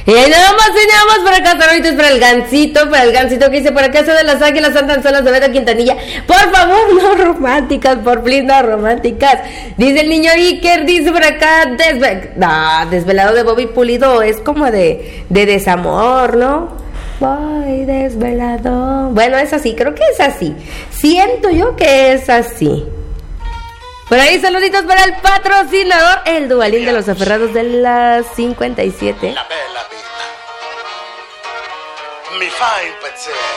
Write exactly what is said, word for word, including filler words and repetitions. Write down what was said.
Y nada más teníamos por acá saluditos para el Gancito, para el Gancito que dice por acá, de las águilas tan solas de Beto Quintanilla. Por favor, no románticas, por fin, no románticas. Dice el niño Iker, dice por acá, desve no, desvelado de Bobby Pulido, es como de, de desamor, ¿no? Voy desvelado. Bueno, es así, creo que es así. Siento yo que es así. Por ahí saluditos para el patrocinador, el Duvalín de los aferrados de las cincuenta y siete. La bella vita mi fa impazzire.